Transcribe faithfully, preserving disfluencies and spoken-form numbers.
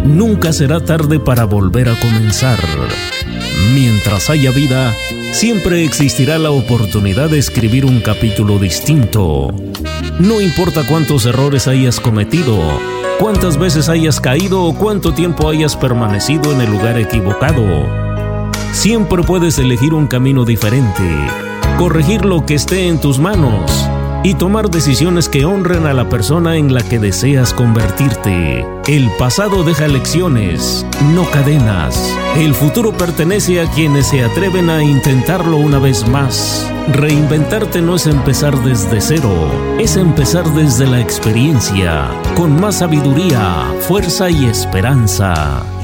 Nunca será tarde para volver a comenzar. Mientras haya vida, siempre existirá la oportunidad de escribir un capítulo distinto. No importa cuántos errores hayas cometido, cuántas veces hayas caído o cuánto tiempo hayas permanecido en el lugar equivocado. Siempre puedes elegir un camino diferente, corregir lo que esté en tus manos y tomar decisiones que honren a la persona en la que deseas convertirte. El pasado deja lecciones, no cadenas. El futuro pertenece a quienes se atreven a intentarlo una vez más. Reinventarte no es empezar desde cero, es empezar desde la experiencia, con más sabiduría, fuerza y esperanza.